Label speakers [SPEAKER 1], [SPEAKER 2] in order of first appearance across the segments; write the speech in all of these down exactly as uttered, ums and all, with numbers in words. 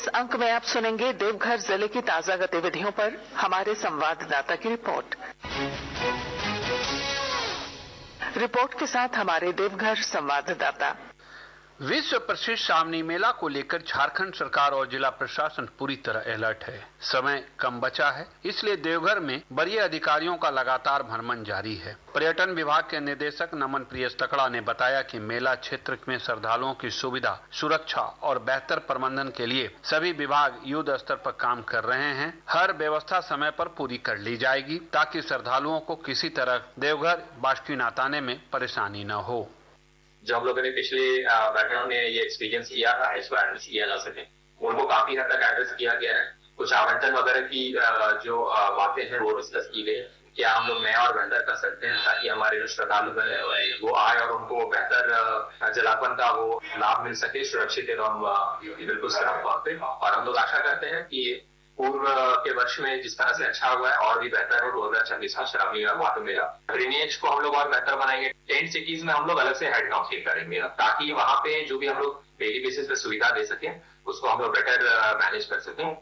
[SPEAKER 1] इस अंक में आप सुनेंगे देवघर जिले की ताजा गतिविधियों पर हमारे संवाददाता की रिपोर्ट। रिपोर्ट के साथ हमारे देवघर संवाददाता।
[SPEAKER 2] विश्व प्रसिद्ध सावनी मेला को लेकर झारखंड सरकार और जिला प्रशासन पूरी तरह अलर्ट है। समय कम बचा है, इसलिए देवघर में वरीय अधिकारियों का लगातार भ्रमण जारी है। पर्यटन विभाग के निदेशक नमन प्रियस तकड़ा ने बताया कि मेला क्षेत्र में श्रद्धालुओं की सुविधा, सुरक्षा और बेहतर प्रबंधन के लिए सभी विभाग युद्ध स्तर पर काम कर रहे हैं। हर व्यवस्था समय पर पूरी कर ली जाएगी ताकि श्रद्धालुओं को किसी तरह देवघर बासुकीनाथ आने में परेशानी न हो।
[SPEAKER 3] जो हम लोगों ने पिछले बैकग्राउंड में ये एक्सपीरियंस किया था, इसको एड्रेस किया जा सके, उनको काफी हद तक एड्रेस किया गया है। कुछ आवंटन वगैरह की जो बातें हैं वो डिस्कस की गई। क्या हम लोग नया और वेंडर कर सकते हैं ताकि हमारे जो श्रद्धालु हैं वो आए और उनको बेहतर जलावन का वो लाभ मिल सके सुरक्षित एवं बिल्कुल सुरक्षित तौर पे। और हम लोग आशा करते हैं कि पूर्व के वर्ष में जिस तरह से अच्छा हुआ है और भी बेहतर हो। दो हजार छब्बीस का श्रावणी मेला ड्रेनेज को हम लोग और बेहतर बनाएंगे। टेंट सिटीज में हम लोग अलग से हेड काउंसिलिंग करेंगे ताकि वहाँ पे जो भी हम लोग डेली बेसिस पे सुविधा दे सके उसको हम लोग बेटर मैनेज कर सकें।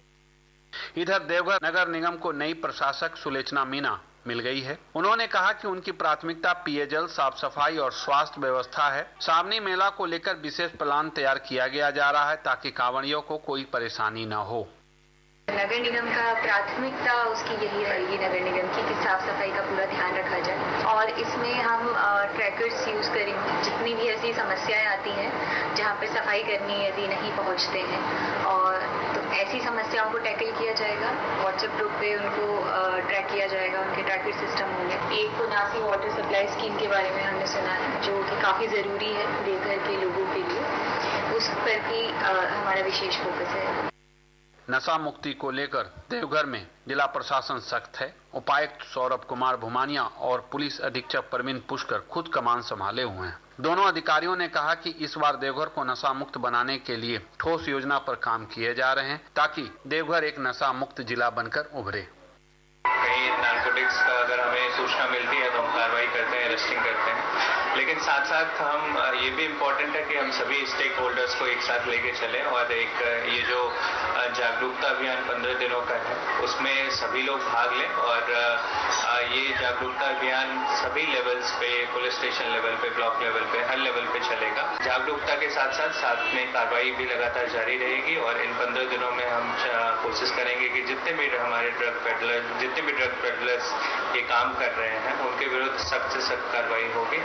[SPEAKER 2] इधर देवघर नगर निगम को नई प्रशासक सुलोचना मीना मिल गई है। उन्होंने कहा कि उनकी प्राथमिकता पेयजल, साफ सफाई और स्वास्थ्य व्यवस्था है। सावनी मेला को लेकर विशेष प्लान तैयार किया गया जा रहा है ताकि कांवड़ियों को कोई परेशानी न हो।
[SPEAKER 4] नगर निगम का प्राथमिकता उसकी यही रहेगी नगर निगम की कि साफ सफाई का पूरा ध्यान रखा जाए और इसमें हम ट्रैकर्स यूज करेंगे। जितनी भी ऐसी समस्याएं आती हैं जहाँ पे सफाई कर्मी यदि नहीं पहुँचते हैं और तो ऐसी समस्याओं को टैकल किया जाएगा। व्हाट्सएप ग्रुप पे उनको ट्रैक किया जाएगा, उनके ट्रैकर सिस्टम होंगे। एक तो नासी वाटर सप्लाई स्कीम के बारे में हमने सुना है जो कि काफी जरूरी है देवघर के लोगों के लिए, उस पर भी हमारा विशेष फोकस है।
[SPEAKER 2] नशा मुक्ति को लेकर देवघर में जिला प्रशासन सख्त है। उपायुक्त सौरभ कुमार भुमानिया और पुलिस अधीक्षक प्रवीण पुष्कर खुद कमान संभाले हुए हैं। दोनों अधिकारियों ने कहा कि इस बार देवघर को नशा मुक्त बनाने के लिए ठोस योजना पर काम किए जा रहे हैं ताकि देवघर एक नशा मुक्त जिला बनकर उभरे।
[SPEAKER 5] कहीं नारकोटिक्स का अगर हमें सूचना मिलती है तो हम कार्रवाई करते हैं, अरेस्टिंग करते हैं, लेकिन साथ साथ हम ये भी इम्पोर्टेंट है कि हम सभी स्टेक होल्डर्स को एक साथ लेके चलें और एक ये जो जागरूकता अभियान पंद्रह दिनों का है उसमें सभी लोग भाग लें और ये जागरूकता अभियान सभी लेवल्स पे, पुलिस स्टेशन लेवल पे, ब्लॉक लेवल पे, हर लेवल पे चलेगा। जागरूकता के साथ साथ साथ में कार्रवाई भी लगातार जारी रहेगी और इन पंद्रह दिनों में हम कोशिश करेंगे कि जितने भी हमारे ड्रग पेडलर जितने भी ड्रग पेडलर्स ये काम कर रहे हैं उनके विरुद्ध सख्त से सख्त कार्रवाई होगी।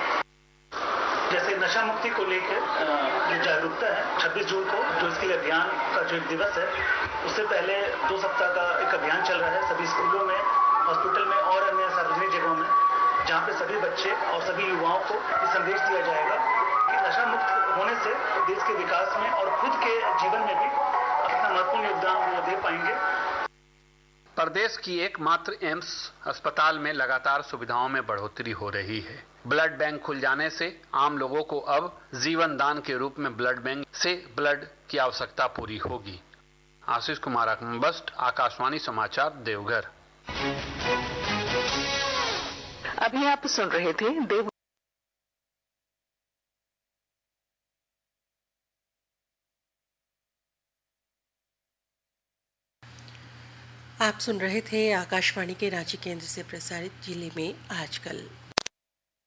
[SPEAKER 6] जैसे नशा मुक्ति को लेकर जो जागरूकता है छब्बीस जून को जो इसके लिए अभियान का जो एक दिवस है उससे पहले दो सप्ताह का एक अभियान चल रहा है सभी स्कूलों में, हॉस्पिटल में और अन्य सार्वजनिक जगहों में, जहाँ पे सभी बच्चे और सभी युवाओं को ये संदेश दिया जाएगा कि नशा मुक्त होने से देश के विकास में और खुद के जीवन में भी अपना महत्वपूर्ण योगदान वो दे पाएंगे।
[SPEAKER 2] प्रदेश की एकमात्र एम्स अस्पताल में लगातार सुविधाओं में बढ़ोतरी हो रही है। ब्लड बैंक खुल जाने से आम लोगों को अब जीवन दान के रूप में ब्लड बैंक से ब्लड की आवश्यकता पूरी होगी। आशीष कुमार अकम्बस्ट, आकाशवाणी समाचार, देवघर।
[SPEAKER 1] अभी आप सुन रहे थे देव
[SPEAKER 7] आप सुन रहे थे आकाशवाणी के रांची केंद्र से प्रसारित जिले में आजकल।